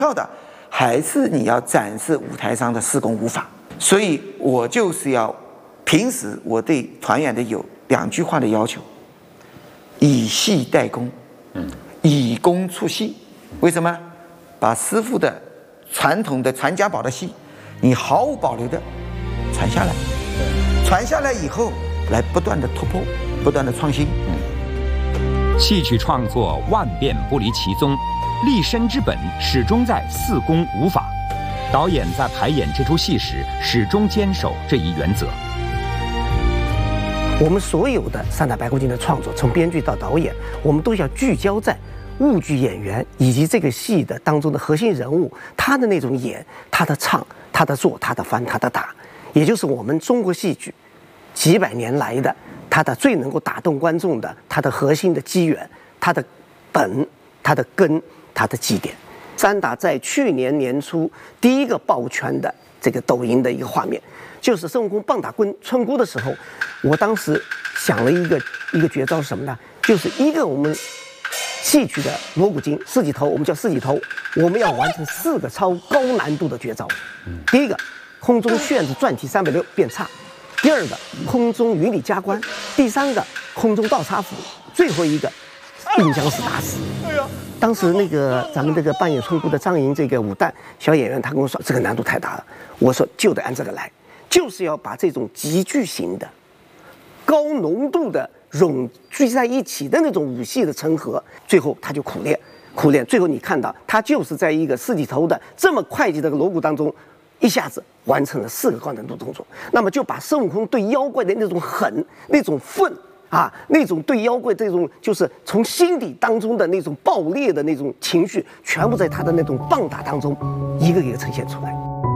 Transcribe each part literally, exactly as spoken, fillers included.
要的还是你要展示舞台上的施工舞法。所以我就是要平时我对团员的有两句话的要求：以戏代工，以工出戏。为什么？把师傅的传统的传家宝的戏，你毫无保留的传下来，传下来以后，来不断的突破，不断的创新。 戏曲创作万变不离其宗，立身之本始终在四功五法。导演在排演这出戏时，始终坚守这一原则。 我们所有的三打白骨精的创作，从编剧到导演，我们都要聚焦在舞剧演员以及这个戏的当中的核心人物，他的那种演，他的唱，他的做，他的翻，他的打，也就是我们中国戏剧几百年来的他的最能够打动观众的，他的核心的机缘，他的本，他的根，他的基点。三打在去年年初第一个抱拳的这个抖音的一个画面，就是孙悟空棒打昆村姑的时候，我当时想了一个一个绝招是什么呢？就是一个我们戏曲的锣鼓经四级头，我们叫四级头，我们要完成四个超高难度的绝招。第一个，空中旋子转体三百六变叉；第二个，空中云里加官；第三个，空中倒插斧；最后一个，并将死打死。当时那个咱们这个扮演村姑的张莹这个武旦小演员，他跟我说这个难度太大了，我说就得按这个来，就是要把这种极具型的、高浓度的融聚在一起的那种武戏的成合，最后他就苦练，苦练，最后你看到他就是在一个四级头的这么快捷的锣鼓当中，一下子完成了四个高难度动作，那么就把孙悟空对妖怪的那种狠、那种愤。啊，那种对妖怪这种就是从心底当中的那种爆裂的那种情绪，全部在他的那种棒打当中，一个一个呈现出来。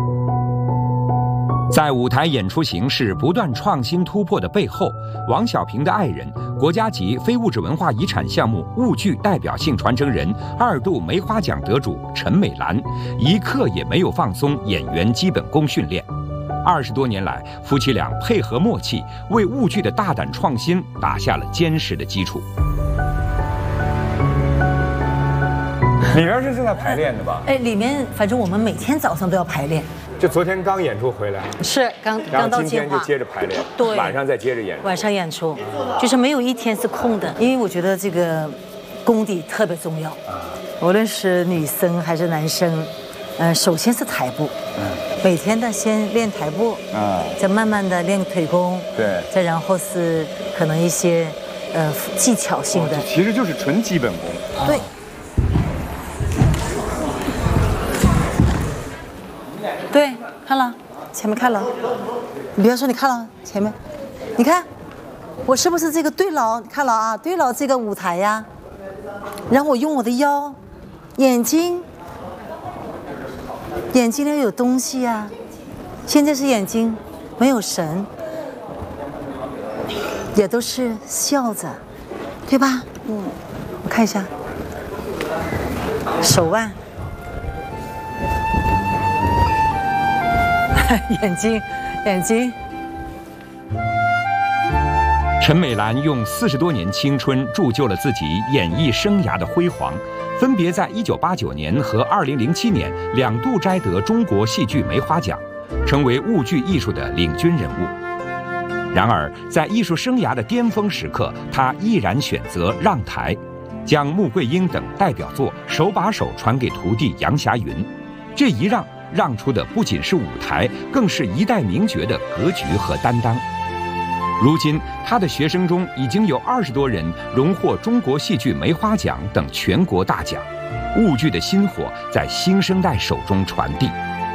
在舞台演出形式不断创新突破的背后，王小平的爱人、国家级非物质文化遗产项目舞剧代表性传承人、二度梅花奖得主陈美兰，一刻也没有放松演员基本功训练。二十多年来，夫妻俩配合默契，为舞剧的大胆创新打下了坚实的基础。 里面是正在排练的吧？ 哎，里面反正我们每天早上都要排练。 就昨天刚演出回来， 是刚刚到金华， 今天就接着排练， 对， 晚上再接着演出。 晚上演出，就是没有一天是空的，因为我觉得这个功底特别重要，无论是女生还是男生。呃，首先是台步，嗯，每天的先练台步，啊，再慢慢的练腿功， 对， 再然后是可能一些呃技巧性的， 其实就是纯基本功， 对。对，看了，前面看了，你不要说你看了前面，你看，我是不是这个对牢？你看了啊，对牢这个舞台呀，然后我用我的腰、眼睛。眼睛里有东西呀、啊，现在是眼睛没有神，也都是笑着，对吧？嗯，我看一下手腕，眼睛，眼睛。 陈美兰用四十多年青春铸就了自己演艺生涯的辉煌。分别在一九八九年和二零零七年两度摘得中国戏剧梅花奖，成为舞剧艺术的领军人物。然而，在艺术生涯的巅峰时刻，他毅然选择让台，将穆桂英等代表作手把手传给徒弟杨霞云。这一让，让出的不仅是舞台，更是一代名角的格局和担当。如今，他的学生中已经有二十多人荣获中国戏剧梅花奖等全国大奖，舞剧的薪火在新生代手中传递。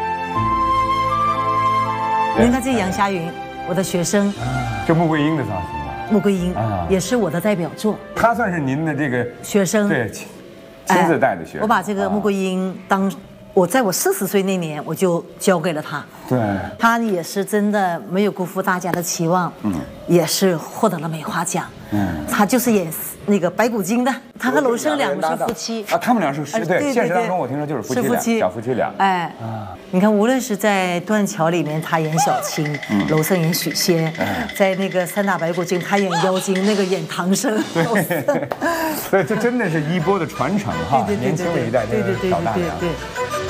您看这杨霞云，我的学生， 这穆桂英的造型吧？ 穆桂英啊，也是我的代表作。 他算是您的这个学生， 对，亲自带的学生。 我把这个穆桂英当。我在我四十岁那年，我就交给了他。 对， 他也是真的没有辜负大家的期望，嗯，也是获得了梅花奖。 嗯，他就是演那个白骨精的，他和娄生两个是夫妻啊，他们俩是是对，现实当中我听说就是夫妻俩，小夫妻俩。 哎，你看，无论是在《断桥》里面他演小青，娄生演许仙，在那个三打白骨精他演妖精，那个演唐僧。 对，这真的是衣钵的传承哈，年轻的一代的老大娘。